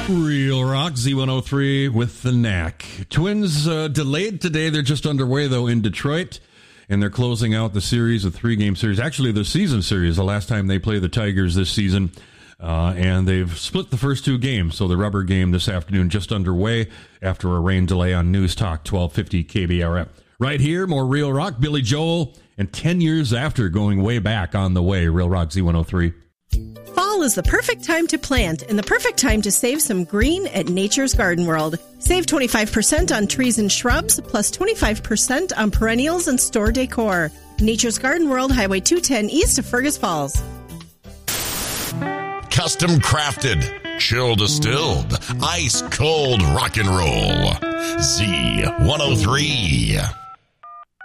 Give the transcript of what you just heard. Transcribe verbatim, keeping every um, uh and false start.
Real Rock, Z one oh three with the Knack. Twins uh, delayed today. They're just underway, though, in Detroit, and they're closing out the series, a three-game series. Actually, the season series, the last time they play the Tigers this season, uh, and they've split the first two games. So the rubber game this afternoon just underway after a rain delay on News Talk twelve fifty K B R F. Right here, more Real Rock, Billy Joel, and ten years after, going way back on the way, Real Rock Z one oh three. Fall is the perfect time to plant and the perfect time to save some green at Nature's Garden World. Save twenty-five percent on trees and shrubs, plus twenty-five percent on perennials and store decor. Nature's Garden World, Highway two ten east of Fergus Falls. Custom crafted, chill distilled, ice cold rock and roll. Z one oh three.